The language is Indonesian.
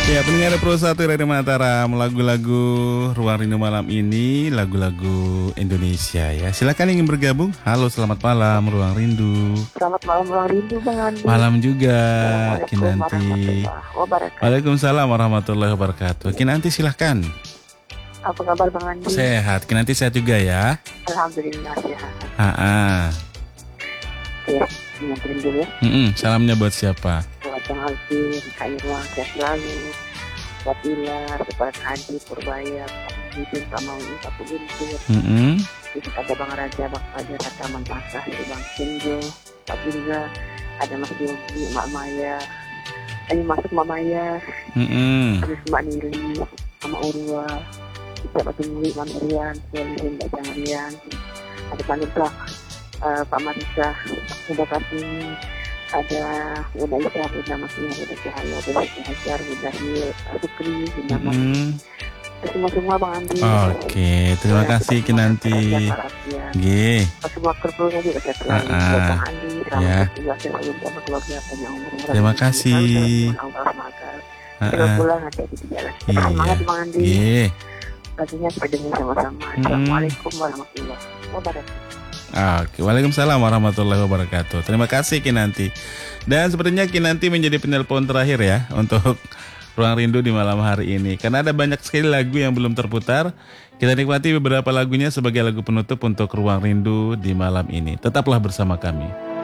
Ya, pendengar Pro 1 Radio Mataram, lagu-lagu Ruang Rindu malam ini, lagu-lagu Indonesia ya. Silakan ingin bergabung. Halo, selamat malam Ruang Rindu. Selamat malam Ruang Rindu Bang Andi. Malam juga Assalamualaikum Kinanti. warahmatullahi wabarakatuh. Waalaikumsalam warahmatullahi wabarakatuh. Kinanti silahkan. Apa kabar Bang Andi? Sehat, Kinanti sehat juga ya. Alhamdulillah sehat. Ya, nganterin dulu ya. Salamnya buat siapa? Buat Bang Alvin, Kak Irwan, sehat selalu. Buat Pilar, buat Adi, Purbaya, Pak Bidin, Pak Maui, Pak Guntur. Terus ada Bang Raja, Bang Fajar, Kak Taman Pasah, Bang Sinjo, Pak Binza, ada Mas Yogi, Mak Maya. Ini masuk Mak Maya. Terus Mbak Nili, Mama Urwa, kita Pak Tunggu, Mak Rian, Solihin, Mbak Jangrian. Ada Pandeplak, Pak Marisa, Bunda Kartini, ada Bunda Isya, Bunda Masnya, Bunda Cahaya, Bunda Hajar, Bunda Sukri, Bunda Mas. Semua Bang Andi. Oke, terima kasih Kinanti. G. Semua kerjanya juga saya selalu Bang Andi. Selamat bertugas sama keluarga panjang umur. Terima kasih. Kita pulang hati-hati di jalan. Semangat Bang Andi. Pastinya kita dengar sama-sama. Assalamualaikum warahmatullahi wabarakatuh. Oke, waalaikumsalam warahmatullahi wabarakatuh. Terima kasih Kinanti. Dan sepertinya Kinanti menjadi penelpon terakhir ya untuk Ruang Rindu di malam hari ini. Karena ada banyak sekali lagu yang belum terputar. Kita nikmati beberapa lagunya sebagai lagu penutup untuk Ruang Rindu di malam ini. Tetaplah bersama kami.